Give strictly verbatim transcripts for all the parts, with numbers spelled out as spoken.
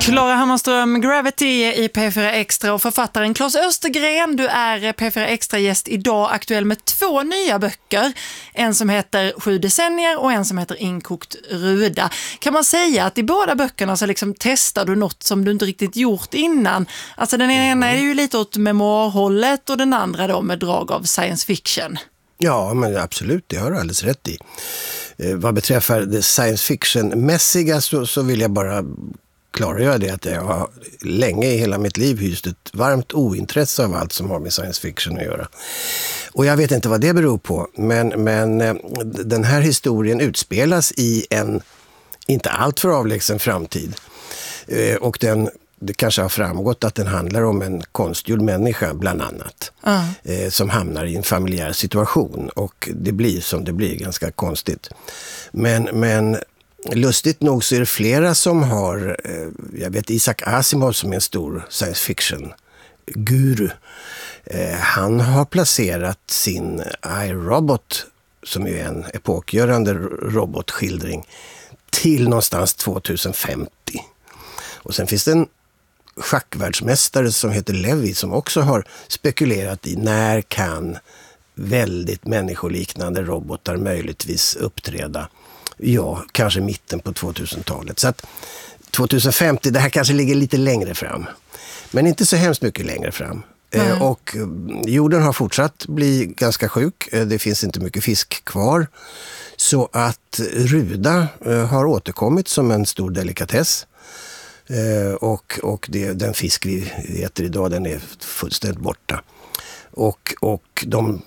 Klara Hammarström, Gravity i P fyra Extra och författaren Claes Östergren. Du är P fyra Extra-gäst idag, aktuell med två nya böcker. En som heter Sju decennier och en som heter Inkokt ruda. Kan man säga att i båda böckerna så liksom testar du något som du inte riktigt gjort innan? Alltså den ena är ju lite åt memoarhållet och den andra då med drag av science fiction. Ja, men absolut, det har du alldeles rätt i. Eh, vad beträffar det science fiction-mässiga så, så vill jag bara klargöra det att jag har länge i hela mitt liv hyst ett varmt ointresse av allt som har med science fiction att göra. Och jag vet inte vad det beror på, men, men eh, den här historien utspelas i en inte allt för avlägsen framtid. Eh, och den Det kanske har framgått att den handlar om en konstgjord människa bland annat. Mm. Eh, som hamnar i en familjär situation. Och det blir som det blir, ganska konstigt. Men, men lustigt nog så är det flera som har, eh, jag vet Isaac Asimov som är en stor science fiction guru. Eh, han har placerat sin iRobot, som är en epokgörande robotskildring, till någonstans tjugohundrafemtio. Och sen finns det en schackvärldsmästare som heter Levi som också har spekulerat i när kan väldigt människoliknande robotar möjligtvis uppträda. Ja, kanske mitten på tvåtusentalet. Så att tjugohundrafemtio, det här kanske ligger lite längre fram. Men inte så hemskt mycket längre fram. Mm. Och jorden har fortsatt bli ganska sjuk. Det finns inte mycket fisk kvar. Så att ruda har återkommit som en stor delikatess. Eh, och och det, den fisk vi äter idag, den är fullständigt borta. Och, och de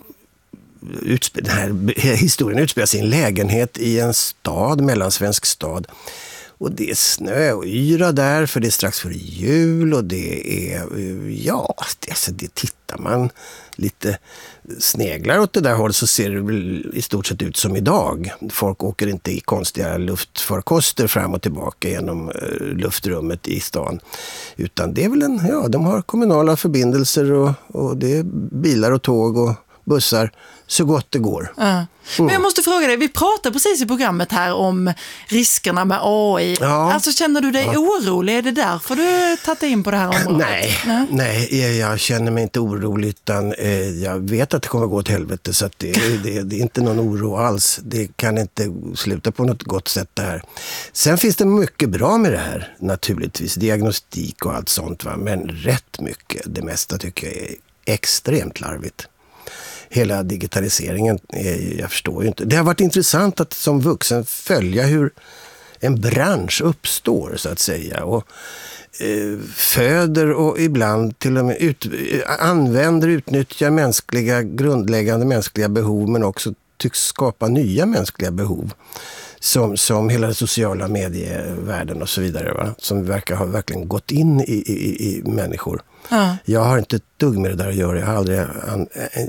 utspel, den här historien utspelar sig i en lägenhet i en stad, mellansvensk stad. Och det är snö och yra där, för det är strax före jul och det är, ja, det, alltså det tittar man lite sneglar åt det där hållet så ser det väl i stort sett ut som idag. Folk åker inte i konstiga luftfarkoster fram och tillbaka genom luftrummet i stan. Utan det är väl en, ja, de har kommunala förbindelser och, och det är bilar och tåg och bussar så gott det går. Ja. Men jag måste fråga dig, vi pratade precis i programmet här om riskerna med A I. Ja. Alltså känner du dig ja. orolig? Är det därför du tagit in på det här området? Nej, nej, nej jag känner mig inte orolig utan eh, jag vet att det kommer gå åt helvete så att det, det, det är inte någon oro alls. Det kan inte sluta på något gott sätt det här. Sen finns det mycket bra med det här naturligtvis, diagnostik och allt sånt va? Men rätt mycket, det mesta tycker jag är extremt larvigt. Hela digitaliseringen, jag förstår ju inte. Det har varit intressant att som vuxen följa hur en bransch uppstår så att säga och eh, föder och ibland till och med ut, använder, utnyttjar mänskliga, grundläggande mänskliga behov men också tycks skapa nya mänskliga behov som, som hela den sociala medievärlden och så vidare va? Som verkar ha verkligen gått in i, i, i människor. Ja. Jag har inte ett dugg med det där att göra. Jag har aldrig an, äh,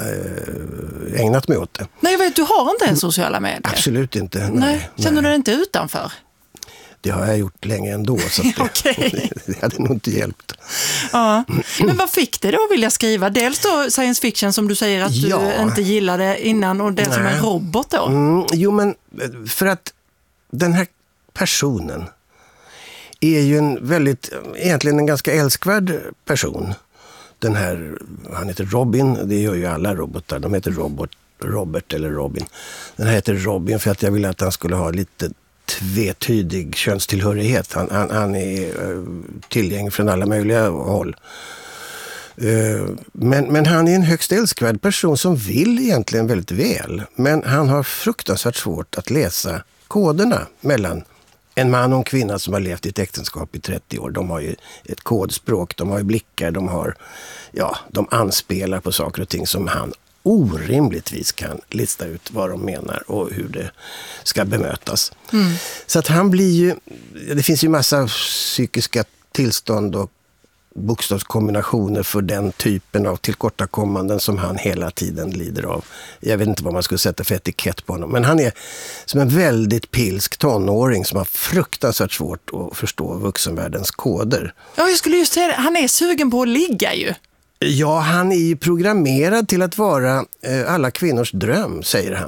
äh, ägnat mig åt det. Nej, vet, du har inte en sociala medier? Absolut inte. Nej, nej. Känner nej. du dig inte utanför? Det har jag gjort länge ändå. Så att det, okay. det hade nog inte hjälpt. Ja. Men vad fick det då vilja skriva? Dels då science fiction som du säger att ja. du inte gillade innan och dels som en robot då? Mm, jo, men för att den här personen är ju en väldigt, egentligen en ganska älskvärd person. Den här, han heter Robin, det gör ju alla robotar, de heter Robert, Robert eller Robin. Den här heter Robin för att jag ville att han skulle ha lite tvetydig könstillhörighet. Han, han, han är tillgänglig från alla möjliga håll. Men, men han är en högst älskvärd person som vill egentligen väldigt väl. Men han har fruktansvärt svårt att läsa koderna mellan en man och en kvinna som har levt i ett äktenskap i trettio år. De har ju ett kodspråk, de har ju blickar, de har, ja, de anspelar på saker och ting som han orimligtvis kan lista ut vad de menar och hur det ska bemötas. Mm. Så att han blir ju, det finns ju massa psykiska tillstånd och bokstavskombinationer för den typen av tillkortakommanden som han hela tiden lider av. Jag vet inte vad man skulle sätta för etikett på honom. Men han är som en väldigt pilsk tonåring som har fruktansvärt svårt att förstå vuxenvärldens koder. Ja, jag skulle just säga det. Han är sugen på att ligga ju. Ja, han är ju programmerad till att vara eh, alla kvinnors dröm, säger han.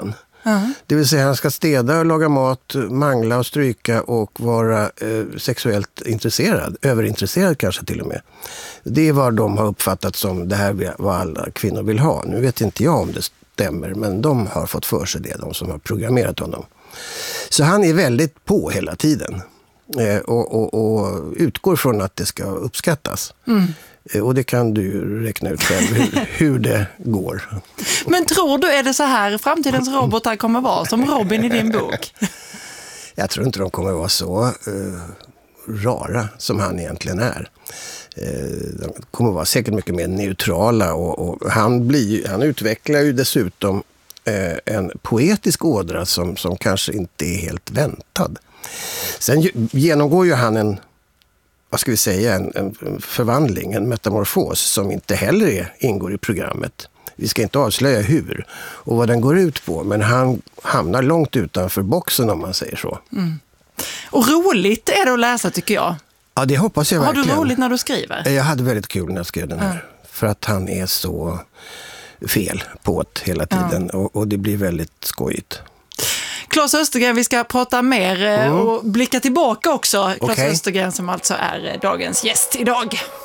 Uh-huh. Det vill säga han ska städa och laga mat, mangla och stryka och vara eh, sexuellt intresserad, överintresserad kanske till och med. Det är vad de har uppfattat som det här vad alla kvinnor vill ha. Nu vet inte jag om det stämmer, men de har fått för sig det, de som har programmerat honom. Så han är väldigt på hela tiden eh, och, och, och utgår från att det ska uppskattas. Mm. Eh, och det kan du räkna ut själv hur, hur det går. Men tror du, är det så här framtidens robotar kommer vara som Robin i din bok? Jag tror inte de kommer vara så eh, rara som han egentligen är. De kommer vara säkert mycket mer neutrala och, och han, blir, han utvecklar ju dessutom eh, en poetisk ådra som, som kanske inte är helt väntad. Sen genomgår ju han en, vad ska vi säga, en, en förvandling, en metamorfos som inte heller är, ingår i programmet. Vi ska inte avslöja hur och vad den går ut på, men han hamnar långt utanför boxen om man säger så. Mm. Och roligt är det att läsa tycker jag. Ja, det hoppas jag verkligen. Har du roligt när du skriver? Jag hade väldigt kul när jag skrev den här. Mm. För att han är så fel på det hela tiden. Ja. Och, och det blir väldigt skojigt. Claes Östergren, vi ska prata mer mm. och blicka tillbaka också. Claes okay. Östergren som alltså är dagens gäst idag.